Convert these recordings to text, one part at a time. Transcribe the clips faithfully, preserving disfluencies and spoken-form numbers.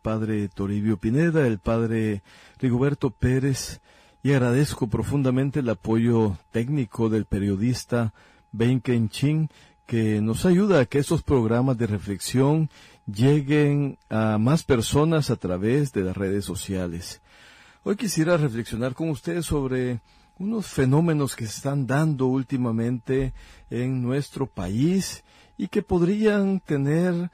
padre Toribio Pineda, el padre Rigoberto Pérez, y agradezco profundamente el apoyo técnico del periodista Ben Kenchin, que nos ayuda a que estos programas de reflexión lleguen a más personas a través de las redes sociales. Hoy quisiera reflexionar con ustedes sobre unos fenómenos que se están dando últimamente en nuestro país y que podrían tener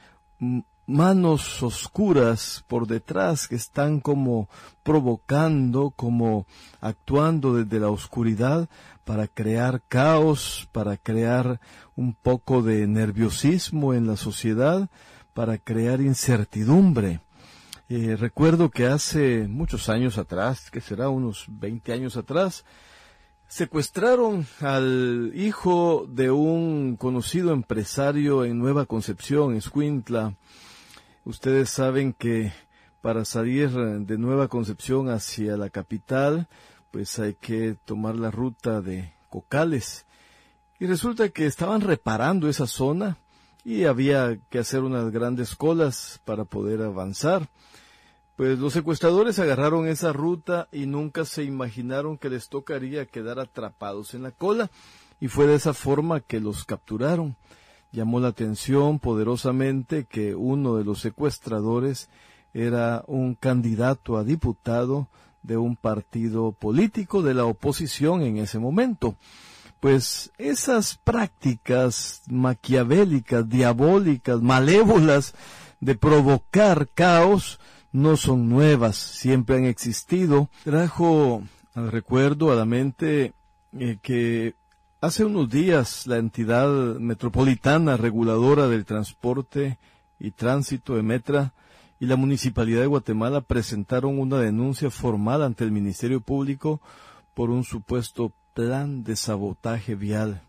manos oscuras por detrás, que están como provocando, como actuando desde la oscuridad para crear caos, para crear un poco de nerviosismo en la sociedad, para crear incertidumbre. Eh, recuerdo que hace muchos años atrás, que será unos veinte años atrás, secuestraron al hijo de un conocido empresario en Nueva Concepción, Escuintla. Ustedes saben que para salir de Nueva Concepción hacia la capital, pues hay que tomar la ruta de Cocales. Y resulta que estaban reparando esa zona y había que hacer unas grandes colas para poder avanzar. Pues los secuestradores agarraron esa ruta y nunca se imaginaron que les tocaría quedar atrapados en la cola, y fue de esa forma que los capturaron. Llamó la atención poderosamente que uno de los secuestradores era un candidato a diputado de un partido político de la oposición en ese momento. Pues esas prácticas maquiavélicas, diabólicas, malévolas de provocar caos no son nuevas, siempre han existido. Trajo al recuerdo, a la mente, eh, que hace unos días la entidad metropolitana reguladora del transporte y tránsito, EMETRA, y la Municipalidad de Guatemala presentaron una denuncia formal ante el Ministerio Público por un supuesto plan de sabotaje vial.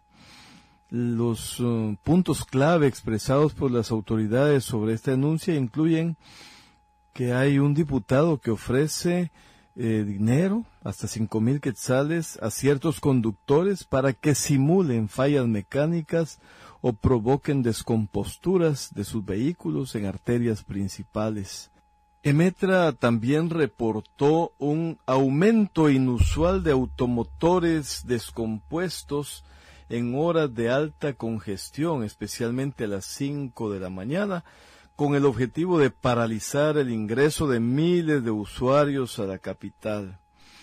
Los uh, puntos clave expresados por las autoridades sobre esta denuncia incluyen que hay un diputado que ofrece eh, dinero, hasta cinco mil quetzales, a ciertos conductores para que simulen fallas mecánicas o provoquen descomposturas de sus vehículos en arterias principales. EMETRA también reportó un aumento inusual de automotores descompuestos en horas de alta congestión, especialmente a las cinco de la mañana, con el objetivo de paralizar el ingreso de miles de usuarios a la capital.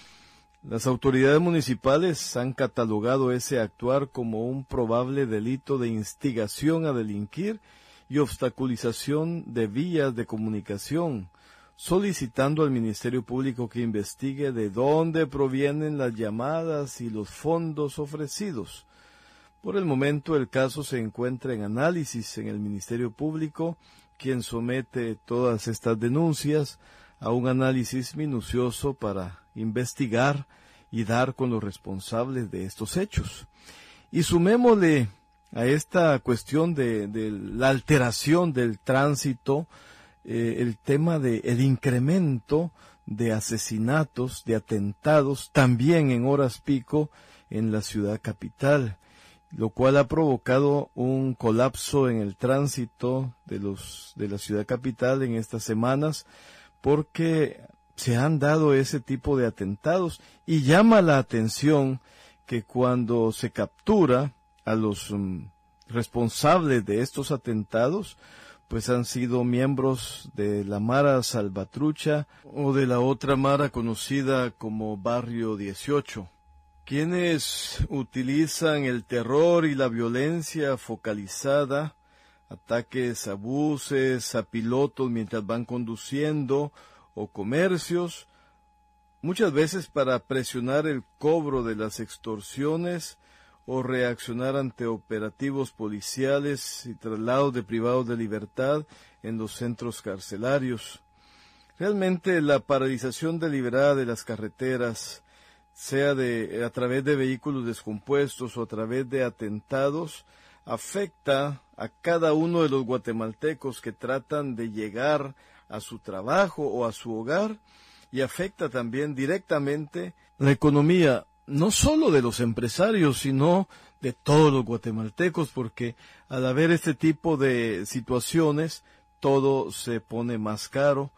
Las autoridades municipales han catalogado ese actuar como un probable delito de instigación a delinquir y obstaculización de vías de comunicación, solicitando al Ministerio Público que investigue de dónde provienen las llamadas y los fondos ofrecidos. Por el momento el caso se encuentra en análisis en el Ministerio Público, quien somete todas estas denuncias a un análisis minucioso para investigar y dar con los responsables de estos hechos. Y sumémosle a esta cuestión de, de la alteración del tránsito, eh, el tema de el incremento de asesinatos, de atentados, también en horas pico en la ciudad capital, lo cual ha provocado un colapso en el tránsito de los de la ciudad capital en estas semanas, porque se han dado ese tipo de atentados, y llama la atención que cuando se captura a los um, responsables de estos atentados, pues han sido miembros de la Mara Salvatrucha o de la otra Mara conocida como Barrio dieciocho. Quienes utilizan el terror y la violencia focalizada, ataques a buses, a pilotos mientras van conduciendo, o comercios, muchas veces para presionar el cobro de las extorsiones o reaccionar ante operativos policiales y traslados de privados de libertad en los centros carcelarios. Realmente la paralización deliberada de las carreteras, sea de a través de vehículos descompuestos o a través de atentados, afecta a cada uno de los guatemaltecos que tratan de llegar a su trabajo o a su hogar, y afecta también directamente la economía, no solo de los empresarios, sino de todos los guatemaltecos, porque al haber este tipo de situaciones, todo se pone más caro.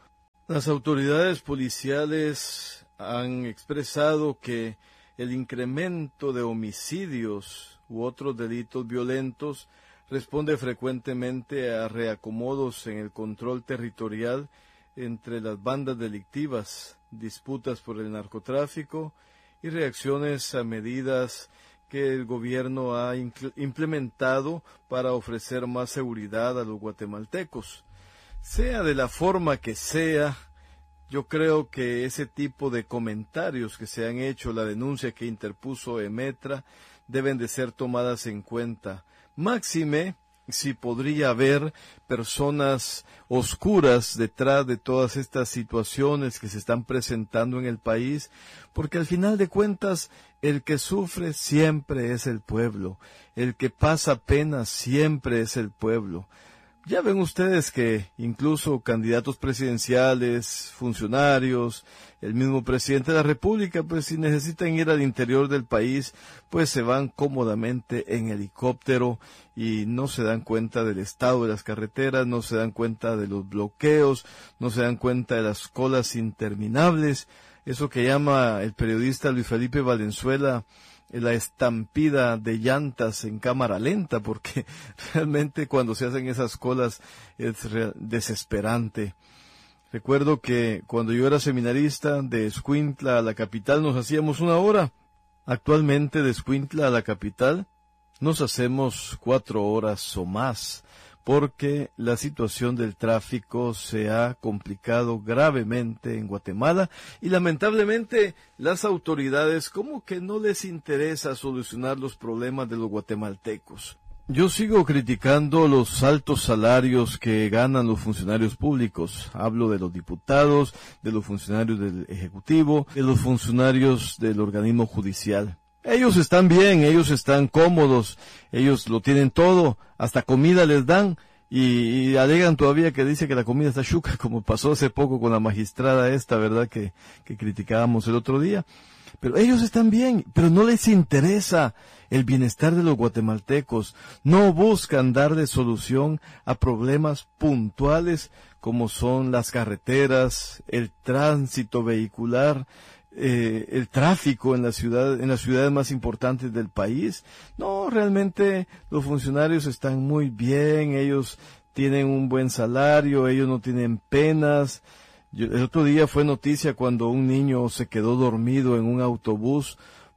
Las autoridades policiales han expresado que el incremento de homicidios u otros delitos violentos responde frecuentemente a reacomodos en el control territorial entre las bandas delictivas, disputas por el narcotráfico y reacciones a medidas que el gobierno ha implementado para ofrecer más seguridad a los guatemaltecos. Sea de la forma que sea, yo creo que ese tipo de comentarios que se han hecho, la denuncia que interpuso Emetra, deben de ser tomadas en cuenta. Máxime si podría haber personas oscuras detrás de todas estas situaciones que se están presentando en el país, porque al final de cuentas el que sufre siempre es el pueblo, el que pasa pena siempre es el pueblo. Ya ven ustedes que incluso candidatos presidenciales, funcionarios, el mismo presidente de la República, pues si necesitan ir al interior del país, pues se van cómodamente en helicóptero y no se dan cuenta del estado de las carreteras, no se dan cuenta de los bloqueos, no se dan cuenta de las colas interminables, eso que llama el periodista Luis Felipe Valenzuela la estampida de llantas en cámara lenta, porque realmente cuando se hacen esas colas es desesperante. Recuerdo que cuando yo era seminarista, de Escuintla a la capital nos hacíamos una hora. Actualmente de Escuintla a la capital nos hacemos cuatro horas o más, porque la situación del tráfico se ha complicado gravemente en Guatemala y lamentablemente las autoridades como que no les interesa solucionar los problemas de los guatemaltecos. Yo sigo criticando los altos salarios que ganan los funcionarios públicos. Hablo de los diputados, de los funcionarios del Ejecutivo, de los funcionarios del organismo judicial. Ellos están bien, ellos están cómodos, ellos lo tienen todo, hasta comida les dan y, y alegan todavía que dice que la comida está chuca, como pasó hace poco con la magistrada esta, ¿verdad?, que, que criticábamos el otro día. Pero ellos están bien, pero no les interesa el bienestar de los guatemaltecos, no buscan darle solución a problemas puntuales como son las carreteras, el tránsito vehicular, Eh, el tráfico en la ciudad, en las ciudades más importantes del país. No, realmente los funcionarios están muy bien, ellos tienen un buen salario, ellos no tienen penas. Yo, el otro día fue noticia cuando un niño se quedó dormido en un autobús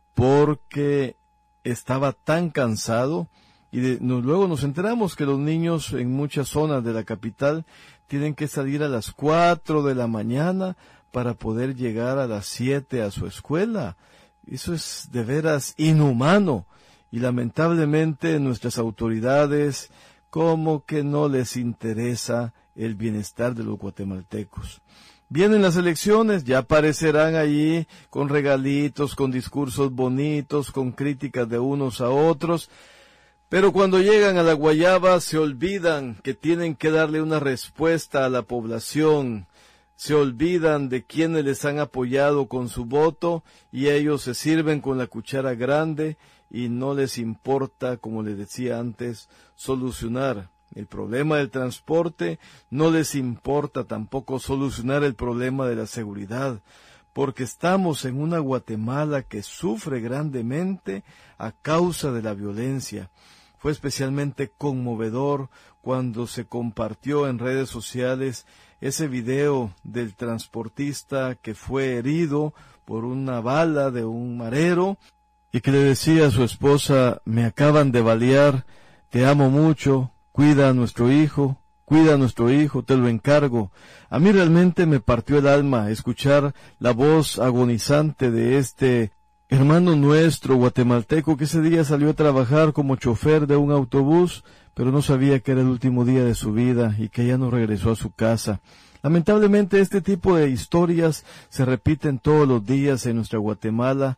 porque estaba tan cansado y de, no, luego nos enteramos que los niños en muchas zonas de la capital tienen que salir a las cuatro de la mañana para poder llegar a las siete a su escuela. Eso es de veras inhumano y lamentablemente nuestras autoridades como que no les interesa el bienestar de los guatemaltecos. Vienen las elecciones, ya aparecerán allí con regalitos, con discursos bonitos, con críticas de unos a otros, pero cuando llegan a la guayaba se olvidan que tienen que darle una respuesta a la población. Se olvidan de quienes les han apoyado con su voto y ellos se sirven con la cuchara grande y no les importa, como les decía antes, solucionar el problema del transporte, no les importa tampoco solucionar el problema de la seguridad, porque estamos en una Guatemala que sufre grandemente a causa de la violencia. Fue especialmente conmovedor cuando se compartió en redes sociales ese video del transportista que fue herido por una bala de un marero y que le decía a su esposa: me acaban de balear, te amo mucho, cuida a nuestro hijo, cuida a nuestro hijo, te lo encargo. A mí realmente me partió el alma escuchar la voz agonizante de este hermano nuestro guatemalteco que ese día salió a trabajar como chofer de un autobús, pero no sabía que era el último día de su vida y que ya no regresó a su casa. Lamentablemente este tipo de historias se repiten todos los días en nuestra Guatemala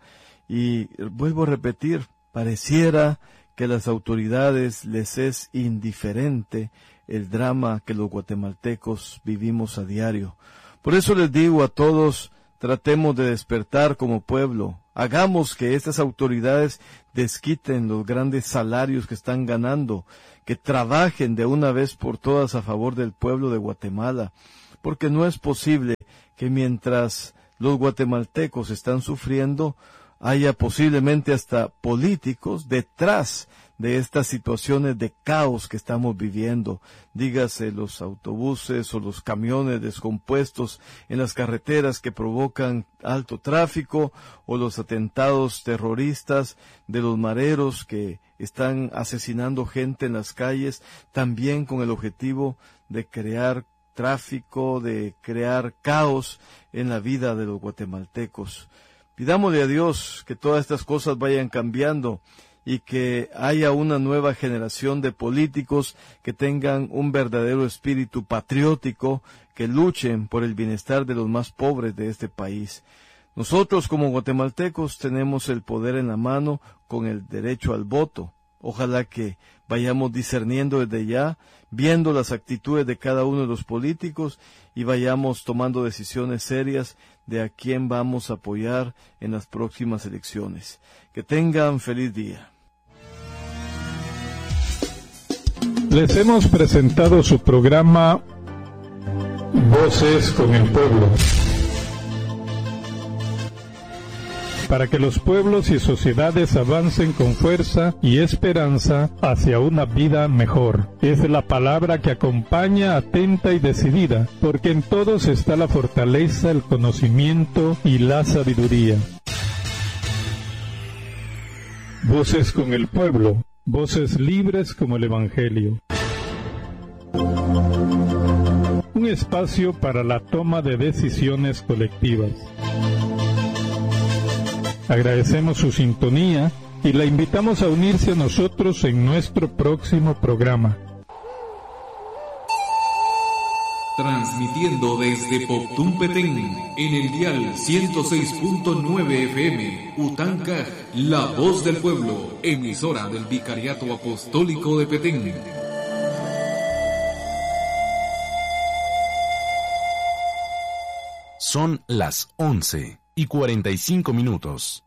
y vuelvo a repetir, pareciera que a las autoridades les es indiferente el drama que los guatemaltecos vivimos a diario. Por eso les digo a todos, tratemos de despertar como pueblo. Hagamos que estas autoridades desquiten los grandes salarios que están ganando, que trabajen de una vez por todas a favor del pueblo de Guatemala, porque no es posible que mientras los guatemaltecos están sufriendo, haya posiblemente hasta políticos detrás de estas situaciones de caos que estamos viviendo, dígase los autobuses o los camiones descompuestos en las carreteras que provocan alto tráfico, o los atentados terroristas de los mareros que están asesinando gente en las calles, también con el objetivo de crear tráfico, de crear caos en la vida de los guatemaltecos. Pidámosle a Dios que todas estas cosas vayan cambiando y que haya una nueva generación de políticos que tengan un verdadero espíritu patriótico, que luchen por el bienestar de los más pobres de este país. Nosotros como guatemaltecos tenemos el poder en la mano con el derecho al voto. Ojalá que vayamos discerniendo desde ya, viendo las actitudes de cada uno de los políticos y vayamos tomando decisiones serias de a quién vamos a apoyar en las próximas elecciones. Que tengan feliz día. Les hemos presentado su programa Voces con el Pueblo, para que los pueblos y sociedades avancen con fuerza y esperanza hacia una vida mejor. Es la palabra que acompaña atenta y decidida, porque en todos está la fortaleza, el conocimiento y la sabiduría. Voces con el Pueblo, voces libres como el Evangelio. Un espacio para la toma de decisiones colectivas. Agradecemos su sintonía y la invitamos a unirse a nosotros en nuestro próximo programa. Transmitiendo desde Poptún Petén, en el dial ciento seis punto nueve F M, Utancaj, la voz del pueblo, emisora del Vicariato Apostólico de Petén. Son las once y cuarenta y cinco minutos.